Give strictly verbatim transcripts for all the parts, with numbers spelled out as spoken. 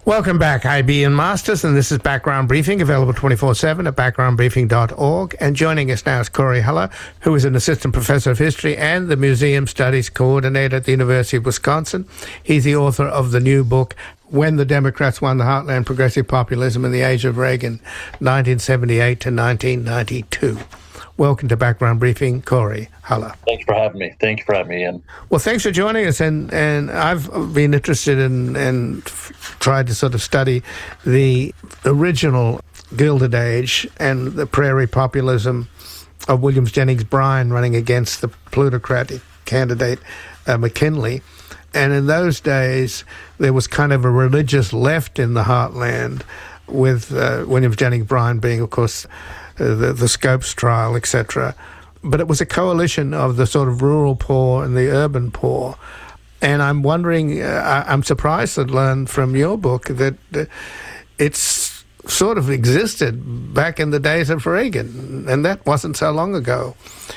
Welcome back. I'm Ian Masters, and this is Background Briefing, available twenty-four seven at background briefing dot org. And joining us now is Corey Heller, who is an assistant professor of history and the Museum Studies coordinator at the University of Wisconsin. He's the author of the new book, When the Democrats Won the Heartland, Progressive Populism in the Age of Reagan, nineteen seventy-eight to nineteen ninety-two. Welcome to Background Briefing, Corey Heller. Thanks for having me. Thank you for having me, Ian. Well, thanks for joining us. And, and I've been interested in and tried to sort of study the original Gilded Age and the prairie populism of William Jennings Bryan running against the plutocratic candidate uh, McKinley. And in those days, there was kind of a religious left in the heartland, with uh, William Jennings Bryan being, of course, uh, the, the Scopes trial, et cetera. But it was a coalition of the sort of rural poor and the urban poor. And I'm wondering, uh, I'm surprised to learn from your book that uh, it's sort of existed back in the days of Reagan, and that wasn't so long ago.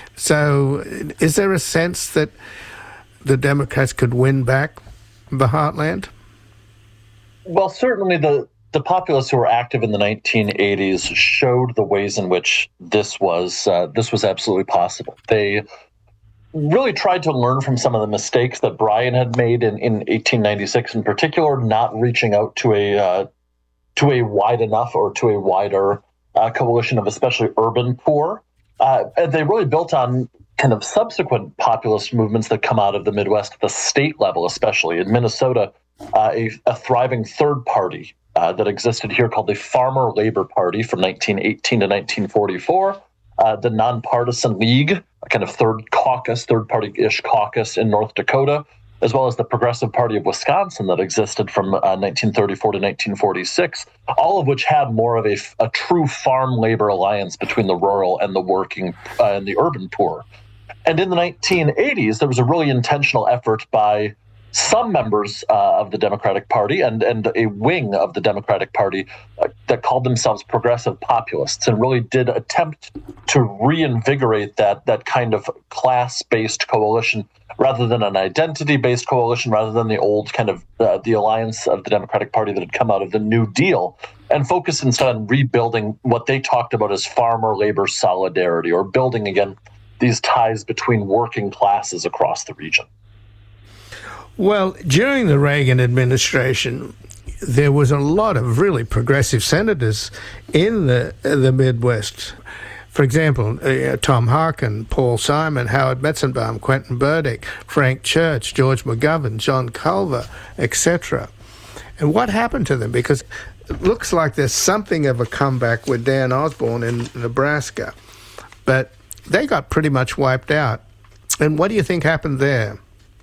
So is there a sense that the Democrats could win back the heartland? Well, certainly the, the populists who were active in the nineteen eighties showed the ways in which this was uh, this was absolutely possible. They really tried to learn from some of the mistakes that Bryan had made in, in eighteen ninety-six, in particular, not reaching out to a uh, to a wide enough or to a wider uh, coalition of especially urban poor. Uh, and they really built on kind of subsequent populist movements that come out of the Midwest at the state level, especially in Minnesota, uh, a, a thriving third party uh, that existed here called the Farmer Labor Party from nineteen eighteen to nineteen forty-four, uh, the Nonpartisan League, a kind of third caucus, third party-ish caucus in North Dakota, as well as the Progressive Party of Wisconsin that existed from uh, nineteen thirty-four to nineteen forty-six, all of which had more of a, a true farm labor alliance between the rural and the working uh, and the urban poor. And in the nineteen eighties, there was a really intentional effort by some members uh, of the Democratic Party and, and a wing of the Democratic Party uh, that called themselves progressive populists and really did attempt to reinvigorate that, that kind of class-based coalition rather than an identity-based coalition, rather than the old kind of uh, the alliance of the Democratic Party that had come out of the New Deal, and focus instead on rebuilding what they talked about as farmer labor solidarity, or building again these ties between working classes across the region. Well, during the Reagan administration, there was a lot of really progressive senators in the the Midwest. For example, uh, Tom Harkin, Paul Simon, Howard Metzenbaum, Quentin Burdick, Frank Church, George McGovern, John Culver, et cetera. And what happened to them? Because it looks like there's something of a comeback with Dan Osborne in Nebraska, but they got pretty much wiped out. And what do you think happened there?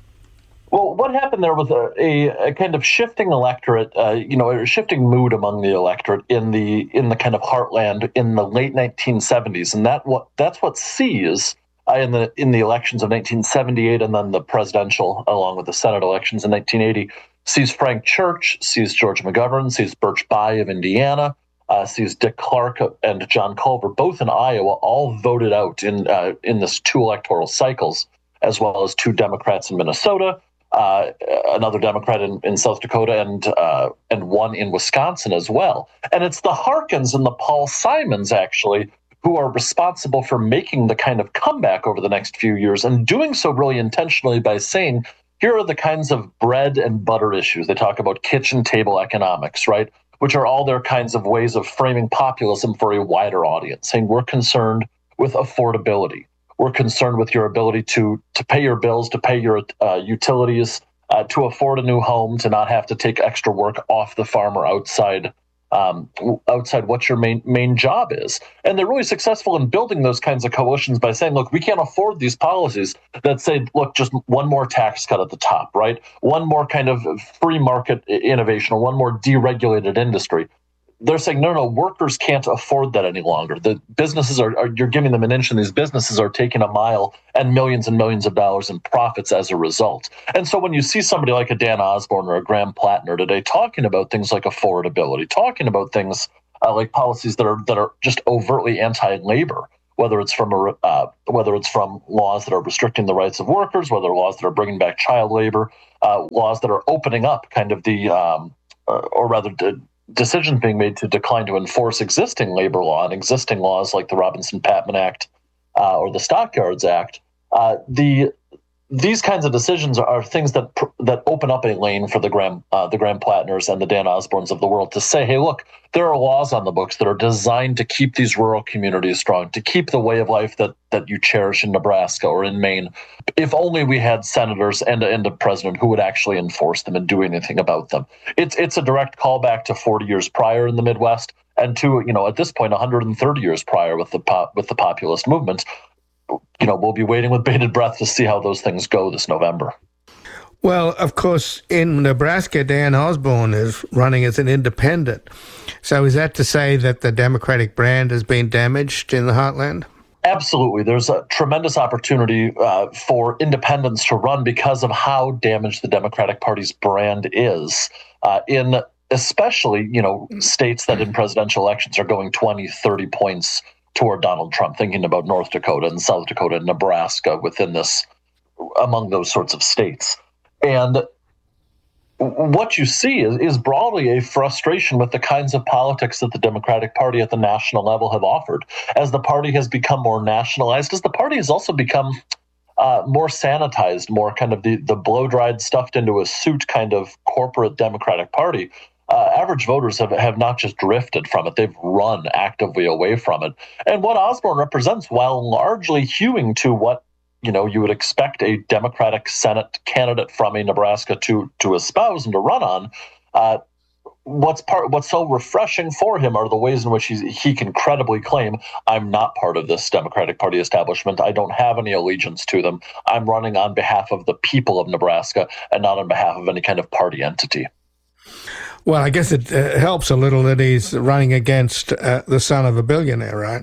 Well, what happened there was a, a, a kind of shifting electorate, uh, you know, a shifting mood among the electorate in the in the kind of heartland in the late nineteen seventies, and that what that's what sees uh, in the in the elections of nineteen seventy-eight, and then the presidential, along with the Senate elections in nineteen eighty, sees Frank Church, sees George McGovern, sees Birch Bayh of Indiana, uh, sees Dick Clark and John Culver, both in Iowa, all voted out in uh, in this two electoral cycles, as well as two Democrats in Minnesota. Uh, another Democrat in, in South Dakota, and uh, and one in Wisconsin as well. And it's the Harkins and the Paul Simons, actually, who are responsible for making the kind of comeback over the next few years, and doing so really intentionally by saying, here are the kinds of bread and butter issues. They talk about kitchen table economics, right? Which are all their kinds of ways of framing populism for a wider audience, saying we're concerned with affordability. We're concerned with your ability to to pay your bills, to pay your uh, utilities, uh, to afford a new home, to not have to take extra work off the farm or outside um, outside what your main main job is. And they're really successful in building those kinds of coalitions by saying, look, we can't afford these policies that say, look, just one more tax cut at the top, right? One more kind of free market innovation, or one more deregulated industry. They're saying, no, no, workers can't afford that any longer. The businesses are, are, you're giving them an inch, and these businesses are taking a mile, and millions and millions of dollars in profits as a result. And so when you see somebody like a Dan Osborne or a Graham Plattner today talking about things like affordability, talking about things uh, like policies that are that are just overtly anti-labor, whether it's from a, uh, whether it's from laws that are restricting the rights of workers, whether laws that are bringing back child labor, uh, laws that are opening up kind of the um, uh, or rather, de- decisions being made to decline to enforce existing labor law and existing laws like the Robinson-Patman Act uh, or the Stockyards Act. Uh, the These kinds of decisions are things that that open up a lane for the Graham uh, the Graham Plattners and the Dan Osborns of the world to say, hey, look, there are laws on the books that are designed to keep these rural communities strong, to keep the way of life that that you cherish in Nebraska or in Maine. If only we had senators and, and a president who would actually enforce them and do anything about them. It's it's a direct callback to forty years prior in the Midwest, and to, you know, at this point, one hundred thirty years prior with the pop, with the populist movement. You know, we'll be waiting with bated breath to see how those things go this November. Well, of course, in Nebraska, Dan Osborn is running as an independent. So is that to say that the Democratic brand has been damaged in the heartland? Absolutely. There's a tremendous opportunity uh, for independents to run because of how damaged the Democratic Party's brand is. Uh, in especially, you know, states that in presidential elections are going twenty, thirty points toward Donald Trump, thinking about North Dakota and South Dakota and Nebraska within this, among those sorts of states. And what you see is, is broadly a frustration with the kinds of politics that the Democratic Party at the national level have offered. As the party has become more nationalized, as the party has also become uh, more sanitized, more kind of the, the blow-dried, stuffed into a suit kind of corporate Democratic Party, Uh, average voters have, have not just drifted from it, they've run actively away from it. And what Osborn represents, while largely hewing to what, you know, you would expect a Democratic Senate candidate from a Nebraska to to espouse and to run on, uh, what's part what's so refreshing for him are the ways in which he's, he can credibly claim, I'm not part of this Democratic Party establishment. I don't have any allegiance to them. I'm running on behalf of the people of Nebraska and not on behalf of any kind of party entity. Well, I guess it uh, helps a little that he's running against uh, the son of a billionaire, right?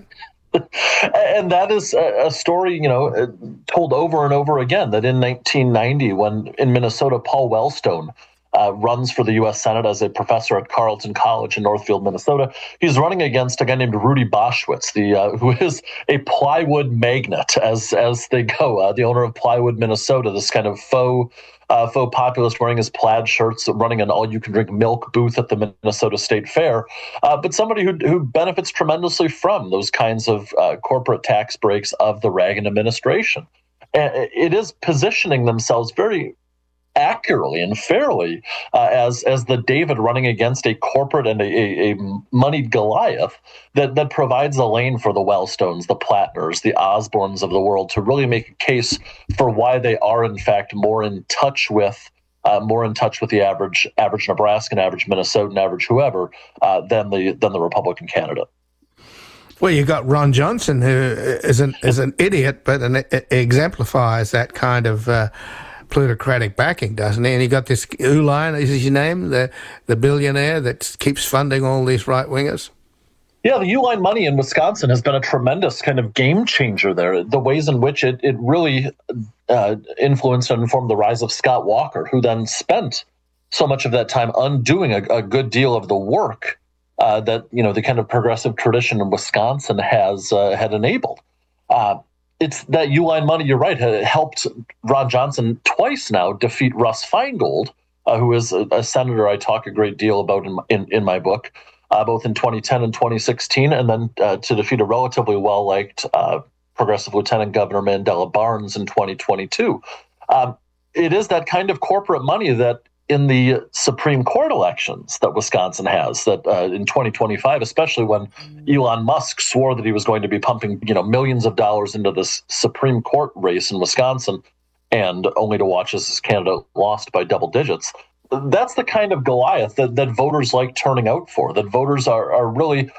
And that is a story, you know, told over and over again, that in nineteen ninety, when in Minnesota, Paul Wellstone uh, runs for the U S Senate as a professor at Carleton College in Northfield, Minnesota, he's running against a guy named Rudy Boschwitz, the uh, who is a plywood magnate, as as they go, uh, the owner of Plywood, Minnesota, this kind of faux Uh, faux populist wearing his plaid shirts, running an all-you-can-drink milk booth at the Minnesota State Fair, uh, but somebody who who benefits tremendously from those kinds of uh, corporate tax breaks of the Reagan administration. And it is positioning themselves very accurately and fairly uh, as as the David running against a corporate and a, a, a moneyed Goliath that that provides a lane for the Wellstones, the Plattners, the Osborns of the world to really make a case for why they are in fact more in touch with uh, more in touch with the average average Nebraskan, average Minnesotan, average whoever uh, than the than the Republican candidate. Well, you got Ron Johnson, who is an is an idiot, but an, exemplifies that kind of Uh, plutocratic backing, doesn't he? And you got this Uihlein, is his name, the the billionaire that keeps funding all these right wingers. Yeah, the Uihlein money in Wisconsin has been a tremendous kind of game changer there. The ways in which it it really uh, influenced and informed the rise of Scott Walker, who then spent so much of that time undoing a, a good deal of the work uh, that, you know, the kind of progressive tradition in Wisconsin has uh, had enabled. Uh, It's that Uihlein money, you're right, had helped Ron Johnson twice now defeat Russ Feingold, uh, who is a, a senator I talk a great deal about in in, in my book, uh, both in twenty ten and twenty sixteen, and then uh, to defeat a relatively well-liked uh, progressive Lieutenant Governor Mandela Barnes in twenty twenty-two. Um, it is that kind of corporate money that in the Supreme Court elections that Wisconsin has, that uh, in twenty twenty-five, especially when Elon Musk swore that he was going to be pumping, you know, millions of dollars into this Supreme Court race in Wisconsin, and only to watch as his candidate lost by double digits. That's the kind of Goliath that, that voters like turning out for, that voters are, are really,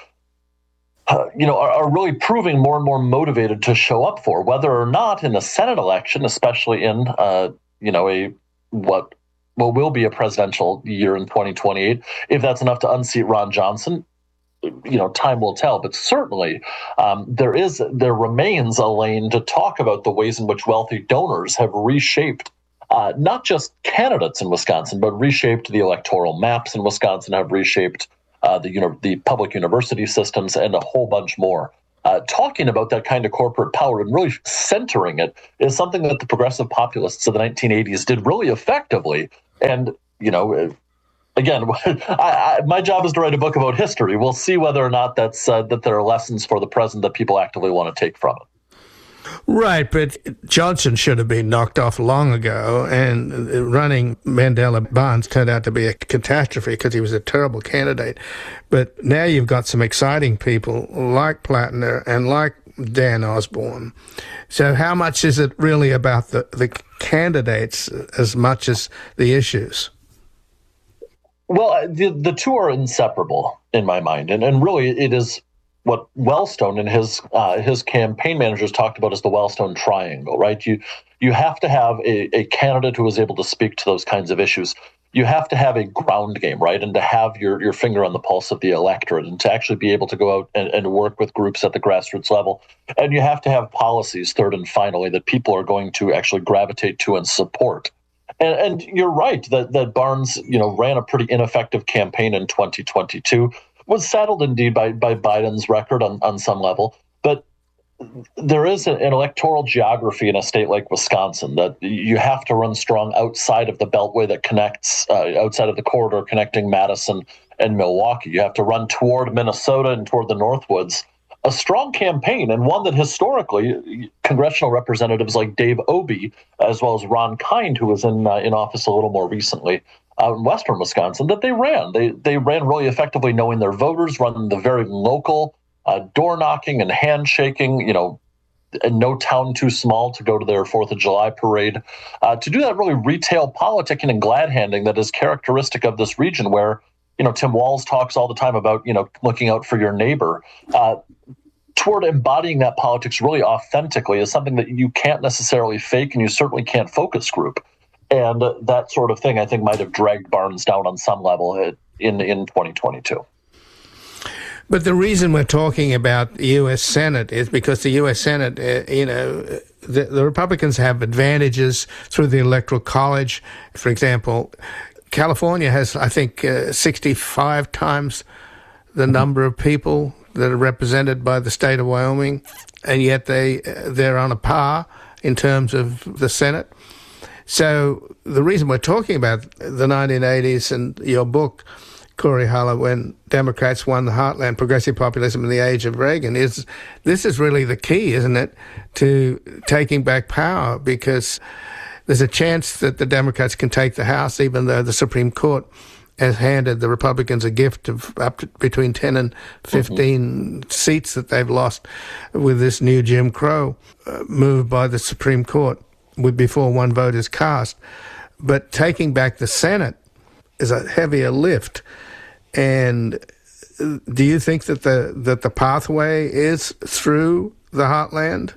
uh, you know, are, are really proving more and more motivated to show up for, whether or not in a Senate election, especially in, uh, you know, a what what will be a presidential year in twenty twenty-eight. If that's enough to unseat Ron Johnson, you know, time will tell. But certainly, um, there is there remains a lane to talk about the ways in which wealthy donors have reshaped uh, not just candidates in Wisconsin, but reshaped the electoral maps in Wisconsin, have reshaped uh, the uni- the public university systems, and a whole bunch more. Uh, talking about that kind of corporate power and really centering it is something that the progressive populists of the nineteen eighties did really effectively. And, you know, again, I, I, my job is to write a book about history. We'll see whether or not that's uh, that there are lessons for the present that people actively want to take from it. Right, but Johnson should have been knocked off long ago, and running Mandela Barnes turned out to be a catastrophe because he was a terrible candidate. But now you've got some exciting people like Plattner and like Dan Osborne. So how much is it really about the, the candidates as much as the issues? Well, the the two are inseparable in my mind, and and really it is what Wellstone and his uh, his campaign managers talked about as the Wellstone Triangle, right? You you have to have a, a candidate who is able to speak to those kinds of issues. You have to have a ground game, right? And to have your, your finger on the pulse of the electorate and to actually be able to go out and, and work with groups at the grassroots level. And you have to have policies, third and finally, that people are going to actually gravitate to and support. And, and you're right that, that Barnes, you know, ran a pretty ineffective campaign in twenty twenty-two. Was saddled indeed by, by Biden's record on, on some level, but there is an, an electoral geography in a state like Wisconsin that you have to run strong outside of the beltway that connects, uh, outside of the corridor connecting Madison and Milwaukee. You have to run toward Minnesota and toward the Northwoods. A strong campaign, and one that historically congressional representatives like Dave Obey, as well as Ron Kind, who was in uh, in office a little more recently, out in western Wisconsin, that they ran. They they ran really effectively knowing their voters, running the very local uh, door knocking and handshaking, you know, and no town too small to go to their fourth of July parade. Uh, to do that really retail politicking and glad handing that is characteristic of this region where, you know, Tim Walz talks all the time about, you know, looking out for your neighbor. Uh, toward embodying that politics really authentically is something that you can't necessarily fake, and you certainly can't focus group. And that sort of thing, I think, might have dragged Barnes down on some level in, in twenty twenty-two. But the reason we're talking about the U S Senate is because the U S Senate, uh, you know, the, the Republicans have advantages through the Electoral College. For example, California has, I think, uh, sixty-five times the number of people that are represented by the state of Wyoming, and yet they, they're on a par in terms of the Senate. So the reason we're talking about the nineteen eighties and your book, Corey Haller, when Democrats won the heartland, progressive populism in the age of Reagan, is this is really the key, isn't it, to taking back power, because there's a chance that the Democrats can take the House, even though the Supreme Court has handed the Republicans a gift of up to between ten and fifteen mm-hmm. seats that they've lost with this new Jim Crow uh, move by the Supreme Court before one vote is cast. But taking back the Senate is a heavier lift. And do you think that the that the pathway is through the heartland?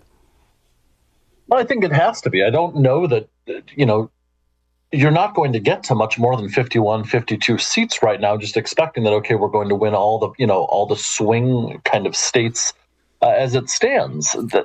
Well, I think it has to be. I don't know that, you know, you're not going to get to much more than fifty-one, fifty-two seats right now, just expecting that, okay, we're going to win all the, you know, all the swing kind of states uh, as it stands. That,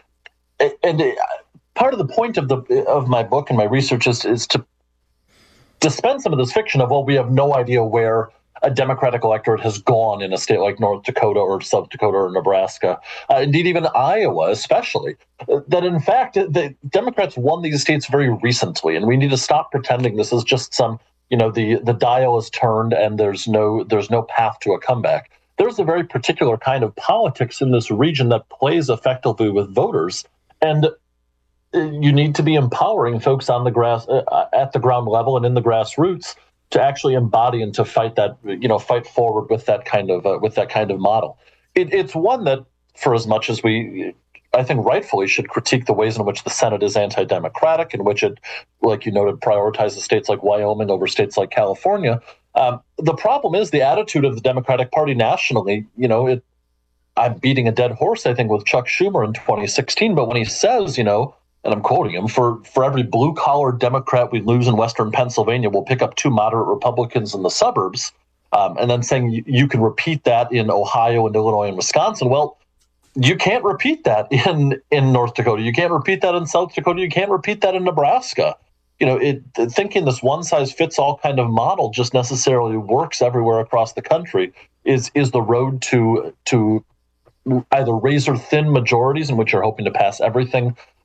and part of the point of the of my book and my research is, is to dispense some of this fiction of, well, we have no idea where a Democratic electorate has gone in a state like North Dakota or South Dakota or Nebraska, uh, indeed even Iowa especially, uh, that in fact the Democrats won these states very recently, and we need to stop pretending this is just some, you know, the, the dial is turned and there's no there's no path to a comeback. There's a very particular kind of politics in this region that plays effectively with voters, and you need to be empowering folks on the grass uh, at the ground level and in the grassroots to actually embody and to fight that, you know, fight forward with that kind of uh, with that kind of model. It, it's one that, for as much as we, I think, rightfully should critique the ways in which the Senate is anti-democratic, in which it, like you noted, prioritizes states like Wyoming over states like California. Um, the problem is the attitude of the Democratic Party nationally. You know, it. I'm beating a dead horse, I think, with Chuck Schumer in twenty sixteen. But when he says, you know, and I'm quoting him, for, for every blue-collar Democrat we lose in Western Pennsylvania, we'll pick up two moderate Republicans in the suburbs, um, and then saying you, you can repeat that in Ohio and Illinois and Wisconsin. Well, you can't repeat that in, in North Dakota. You can't repeat that in South Dakota. You can't repeat that in Nebraska. You know, it, thinking this one-size-fits-all kind of model just necessarily works everywhere across the country is is the road to to either razor-thin majorities in which you're hoping to pass everything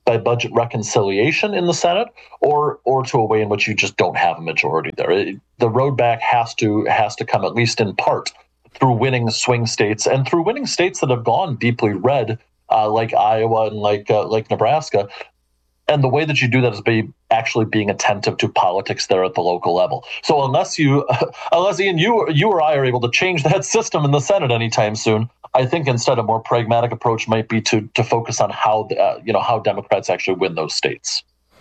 by budget reconciliation in the Senate, or or to a way in which you just don't have a majority there. It, the road back has to has to come, at least in part, through winning swing states and through winning states that have gone deeply red, uh, like Iowa and like uh, like Nebraska. And the way that you do that is by actually being attentive to politics there at the local level. So unless you, unless Ian, you you or I are able to change that system in the Senate anytime soon, I think instead a more pragmatic approach might be to to focus on how uh, you know how Democrats actually win those states.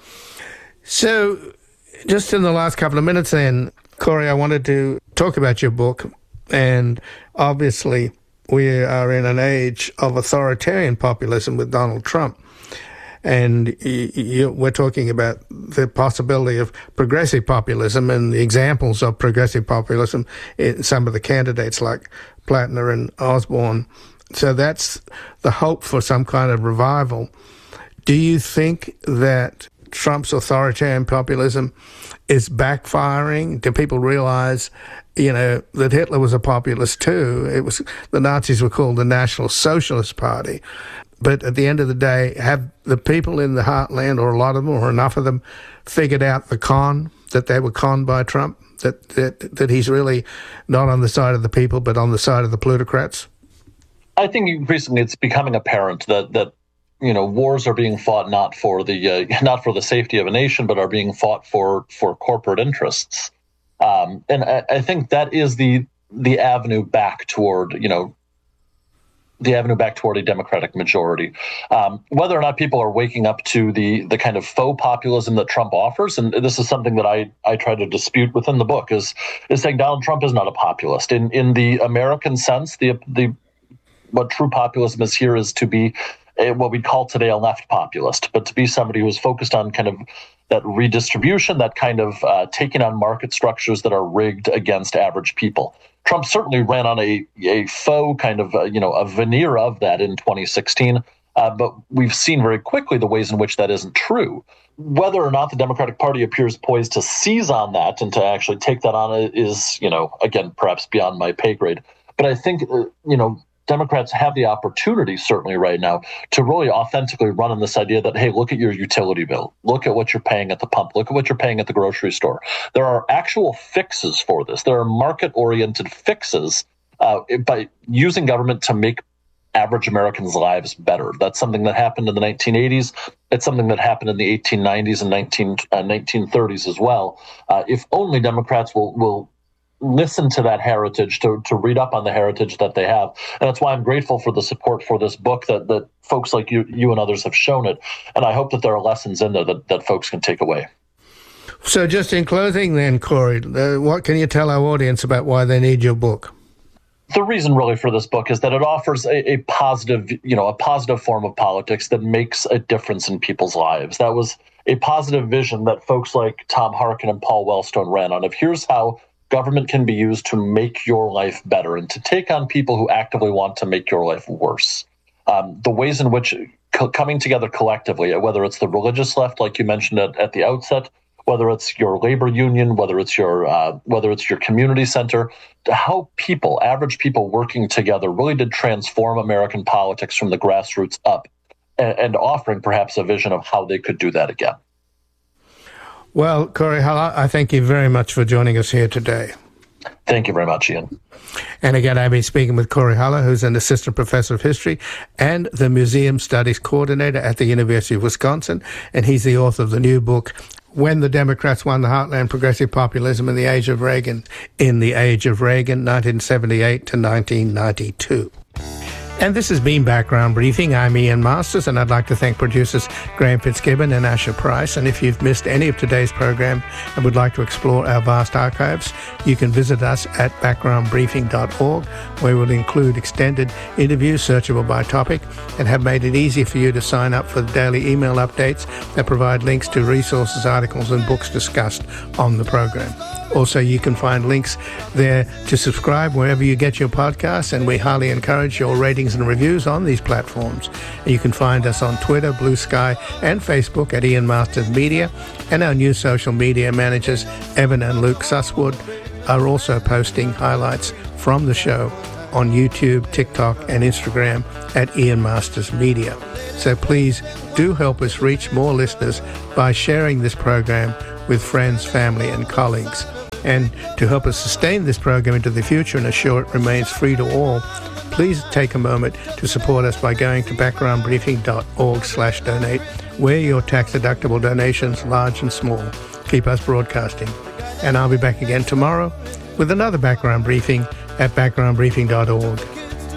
So, just in the last couple of minutes, then, Corey, I wanted to talk about your book, and obviously we are in an age of authoritarian populism with Donald Trump. And you, you, we're talking about the possibility of progressive populism and the examples of progressive populism in some of the candidates like Plattner and Osborne. So that's the hope for some kind of revival. Do you think that Trump's authoritarian populism is backfiring? Do people realize, you know, that Hitler was a populist too? It was, the Nazis were called the National Socialist Party. But at the end of the day, have the people in the heartland, or a lot of them, or enough of them, figured out the con, that they were conned by Trump, that, that that he's really not on the side of the people, but on the side of the plutocrats? I think increasingly it's becoming apparent that that you know wars are being fought not for the uh, not for the safety of a nation, but are being fought for for corporate interests. Um, and I, I think that is the the avenue back toward you know. the avenue back toward a Democratic majority. Um, whether or not people are waking up to the the kind of faux populism that Trump offers, and this is something that I, I try to dispute within the book, is is saying Donald Trump is not a populist. In in the American sense, the the what true populism is here is to be a, what we'd call today a left populist, but to be somebody who is focused on kind of that redistribution, that kind of uh, taking on market structures that are rigged against average people. Trump certainly ran on a, a faux kind of, uh, you know, a veneer of that in twenty sixteen, uh, but we've seen very quickly the ways in which that isn't true. Whether or not the Democratic Party appears poised to seize on that and to actually take that on is, you know, again, perhaps beyond my pay grade. But I think, uh, you know, Democrats have the opportunity, certainly right now, to really authentically run on this idea that, hey, look at your utility bill. Look at what you're paying at the pump. Look at what you're paying at the grocery store. There are actual fixes for this. There are market-oriented fixes uh, by using government to make average Americans' lives better. That's something that happened in the nineteen eighties. It's something that happened in the eighteen nineties and nineteen, uh, nineteen thirties as well. Uh, if only Democrats will will listen to that heritage, to to read up on the heritage that they have. And that's why I'm grateful for the support for this book that, that folks like you you and others have shown it. And I hope that there are lessons in there that, that folks can take away. So just in closing then, Corey, uh, what can you tell our audience about why they need your book? The reason really for this book is that it offers a, a positive, you know, a positive form of politics that makes a difference in people's lives. That was a positive vision that folks like Tom Harkin and Paul Wellstone ran on of here's how government can be used to make your life better and to take on people who actively want to make your life worse. Um, the ways in which co- coming together collectively, whether it's the religious left, like you mentioned at, at the outset, whether it's your labor union, whether it's your uh, whether it's your community center, how people, average people working together really did transform American politics from the grassroots up, and, and offering perhaps a vision of how they could do that again. Well, Corey Haller, I thank you very much for joining us here today. Thank you very much, Ian. And again, I've been speaking with Corey Haller, who's an assistant professor of history and the Museum Studies coordinator at the University of Wisconsin, and he's the author of the new book, When the Democrats Won the Heartland, Progressive Populism in the Age of Reagan, in the Age of Reagan, nineteen seventy-eight to nineteen ninety-two. And this has been Background Briefing. I'm Ian Masters, and I'd like to thank producers Graham Fitzgibbon and Asher Price. And if you've missed any of today's program and would like to explore our vast archives, you can visit us at background briefing dot org, where we'll include extended interviews searchable by topic and have made it easy for you to sign up for the daily email updates that provide links to resources, articles, and books discussed on the program. Also, you can find links there to subscribe wherever you get your podcasts, and we highly encourage your ratings and reviews on these platforms. And you can find us on Twitter, Blue Sky, and Facebook at Ian Masters Media, and our new social media managers, Evan and Luke Susswood, are also posting highlights from the show on YouTube, TikTok, and Instagram at Ian Masters Media. So please do help us reach more listeners by sharing this program with friends, family, and colleagues. And to help us sustain this program into the future and assure it remains free to all, please take a moment to support us by going to backgroundbriefing.org slash donate, where your tax-deductible donations, large and small, keep us broadcasting. And I'll be back again tomorrow with another Background Briefing at background briefing dot org.